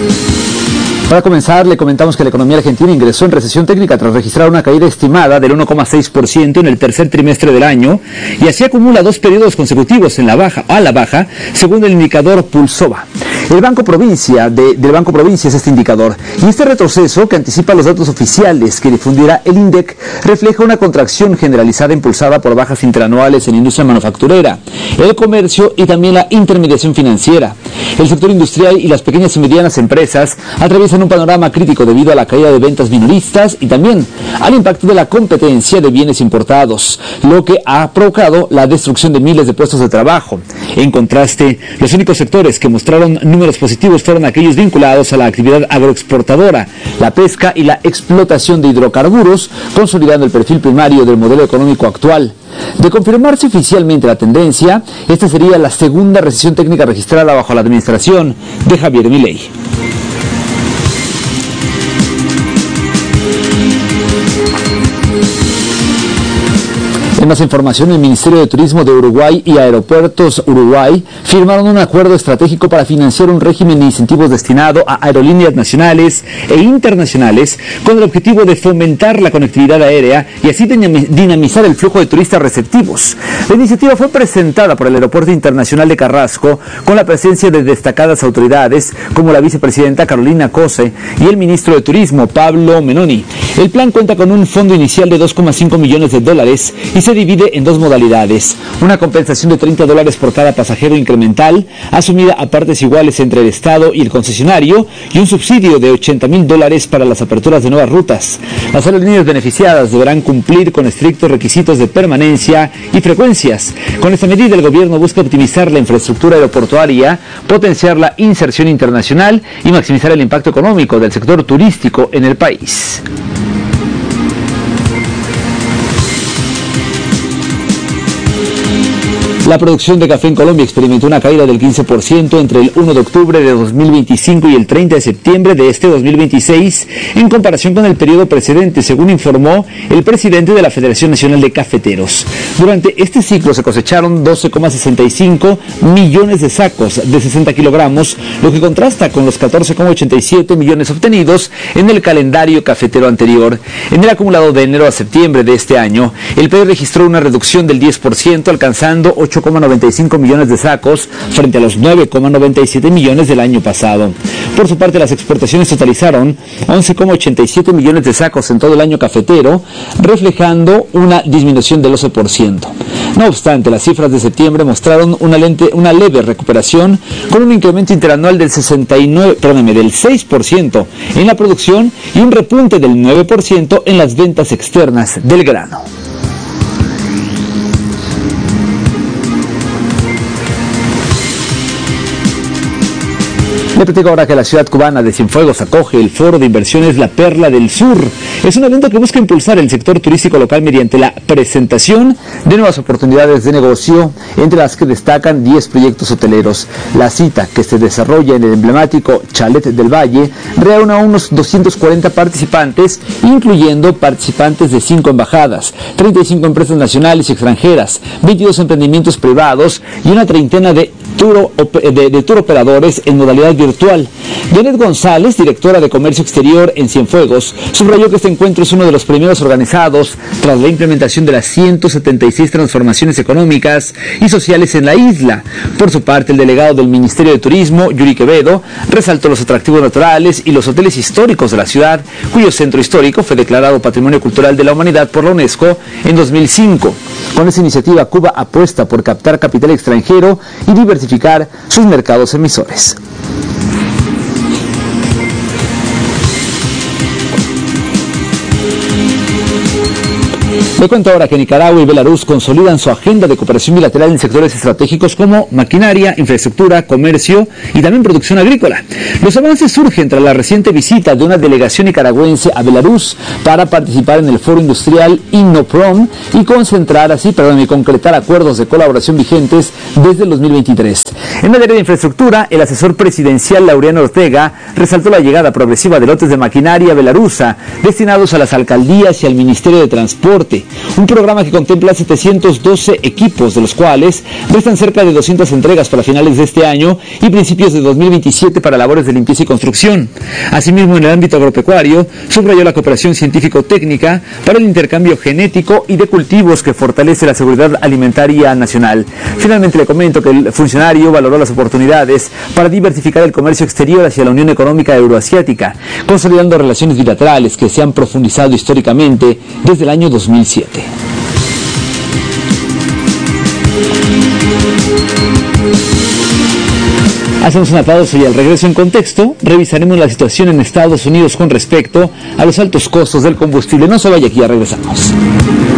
Para comenzar, le comentamos que la economía argentina ingresó en recesión técnica tras registrar una caída estimada del 1,6% en el tercer trimestre del año y así acumula 2 periodos consecutivos a la baja, según el indicador Pulsova. Del Banco Provincia es este indicador, y este retroceso, que anticipa los datos oficiales que difundirá el INDEC, refleja una contracción generalizada impulsada por bajas interanuales en la industria manufacturera, el comercio y también la intermediación financiera. El sector industrial y las pequeñas y medianas empresas atraviesan un panorama crítico debido a la caída de ventas minoristas y también al impacto de la competencia de bienes importados, lo que ha provocado la destrucción de miles de puestos de trabajo. En contraste, los únicos sectores que mostraron números positivos fueron aquellos vinculados a la actividad agroexportadora, la pesca y la explotación de hidrocarburos, consolidando el perfil primario del modelo económico actual. De confirmarse oficialmente la tendencia, esta sería la segunda recesión técnica registrada bajo la administración de Javier Milei. En más información, el Ministerio de Turismo de Uruguay y Aeropuertos Uruguay firmaron un acuerdo estratégico para financiar un régimen de incentivos destinado a aerolíneas nacionales e internacionales con el objetivo de fomentar la conectividad aérea y así dinamizar el flujo de turistas receptivos. La iniciativa fue presentada por el Aeropuerto Internacional de Carrasco con la presencia de destacadas autoridades como la vicepresidenta Carolina Cose y el ministro de Turismo Pablo Menoni. El plan cuenta con un fondo inicial de $2,5 millones y se divide en 2 modalidades: una compensación de $30 por cada pasajero incremental, asumida a partes iguales entre el Estado y el concesionario, y un subsidio de $80.000 para las aperturas de nuevas rutas. Las aerolíneas beneficiadas deberán cumplir con estrictos requisitos de permanencia y frecuencias. Con esta medida, el gobierno busca optimizar la infraestructura aeroportuaria, potenciar la inserción internacional y maximizar el impacto económico del sector turístico en el país. La producción de café en Colombia experimentó una caída del 15% entre el 1 de octubre de 2025 y el 30 de septiembre de este 2026, en comparación con el periodo precedente, según informó el presidente de la Federación Nacional de Cafeteros. Durante este ciclo se cosecharon 12,65 millones de sacos de 60 kilogramos, lo que contrasta con los 14,87 millones obtenidos en el calendario cafetero anterior. En el acumulado de enero a septiembre de este año, el país registró una reducción del 10%, alcanzando 8,95 millones de sacos frente a los 9,97 millones del año pasado. Por su parte, las exportaciones totalizaron 11,87 millones de sacos en todo el año cafetero, reflejando una disminución del 12%. No obstante, las cifras de septiembre mostraron una leve recuperación, con un incremento interanual del 6% en la producción y un repunte del 9% en las ventas externas del grano. Le platico ahora que la ciudad cubana de Cienfuegos acoge el Foro de Inversiones La Perla del Sur. Es un evento que busca impulsar el sector turístico local mediante la presentación de nuevas oportunidades de negocio, entre las que destacan 10 proyectos hoteleros. La cita, que se desarrolla en el emblemático Chalet del Valle, reúne a unos 240 participantes, incluyendo participantes de 5 embajadas, 35 empresas nacionales y extranjeras, 22 emprendimientos privados y una treintena de tour operadores en modalidad virtual. Janet González, directora de Comercio Exterior en Cienfuegos, subrayó que este encuentro es uno de los primeros organizados tras la implementación de las 176 transformaciones económicas y sociales en la isla. Por su parte, el delegado del Ministerio de Turismo, Yuri Quevedo, resaltó los atractivos naturales y los hoteles históricos de la ciudad, cuyo centro histórico fue declarado Patrimonio Cultural de la Humanidad por la UNESCO en 2005. Con esta iniciativa, Cuba apuesta por captar capital extranjero y diversificar sus mercados emisores. Le cuento ahora que Nicaragua y Belarus consolidan su agenda de cooperación bilateral en sectores estratégicos como maquinaria, infraestructura, comercio y también producción agrícola. Los avances surgen tras la reciente visita de una delegación nicaragüense a Belarus para participar en el foro industrial Innoprom y concretar acuerdos de colaboración vigentes desde el 2023. En materia de infraestructura, el asesor presidencial Laureano Ortega resaltó la llegada progresiva de lotes de maquinaria belarusa destinados a las alcaldías y al Ministerio de Transporte, un programa que contempla 712 equipos, de los cuales restan cerca de 200 entregas para finales de este año y principios de 2027 para labores de limpieza y construcción. Asimismo, en el ámbito agropecuario, subrayó la cooperación científico-técnica para el intercambio genético y de cultivos que fortalece la seguridad alimentaria nacional. Finalmente, le comento que el funcionario valoró las oportunidades para diversificar el comercio exterior hacia la Unión Económica Euroasiática, consolidando relaciones bilaterales que se han profundizado históricamente desde el año 2007. Hacemos una pausa y al regreso en contexto revisaremos la situación en Estados Unidos con respecto a los altos costos del combustible. No se vaya, aquí ya regresamos.